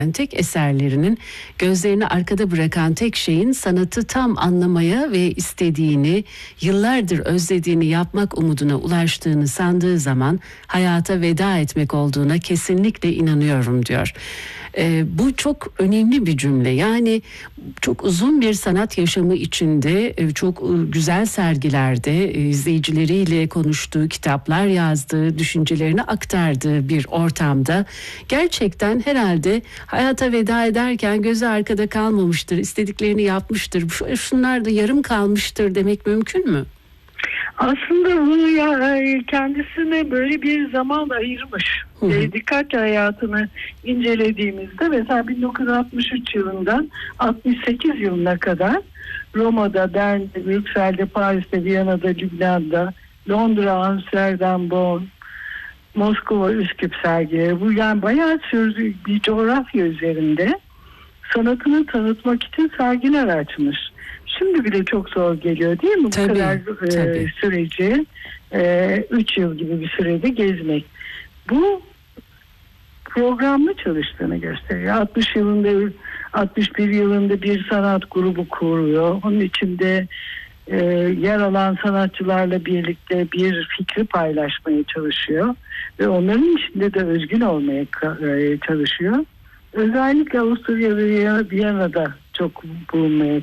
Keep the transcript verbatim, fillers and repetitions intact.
tek eserlerinin gözlerini arkada bırakan tek şeyin sanatı tam anlamaya ve istediğini, yıllardır özlediğini yapmak umuduna ulaştığını sandığı zaman hayata veda etmek olduğuna kesinlikle inanıyorum diyor. Ee, bu çok önemli bir cümle. Yani çok uzun bir sanat yaşamı içinde, çok güzel sergilerde izleyicileriyle konuştuğu, kitaplar yazdığı, düşüncelerini aktardığı bir ortamda gerçekten herhalde hayata veda ederken gözü arkada kalmamıştır, istediklerini yapmıştır, şunlar da yarım kalmıştır demek mümkün mü? Aslında bunu ya, kendisine böyle bir zaman ayırmış. Hı hı. E, dikkatle hayatını incelediğimizde mesela bin dokuz yüz altmış üç yılından altmış sekiz yılına kadar Roma'da, Bern'de, Brüksel'de, Paris'te, Viyana'da, Lübnan'da, Londra, Amsterdam, Bonn, Moskova, Üsküp sergileri. Bu yani bayağı sürdüğü bir coğrafya üzerinde sanatını tanıtmak için sergiler açmış. Şimdi bile çok zor geliyor değil mi? Tabii, bu kadar tabii. e, süreci üç e, yıl gibi bir sürede gezmek. Bu programlı çalıştığını gösteriyor. altmış yılında, altmış bir yılında bir sanat grubu kuruyor. Onun içinde e, yer alan sanatçılarla birlikte bir fikri paylaşmaya çalışıyor. Ve onların içinde de özgün olmaya e, çalışıyor. Özellikle Avusturya ve Viyana'da çok bulunmaya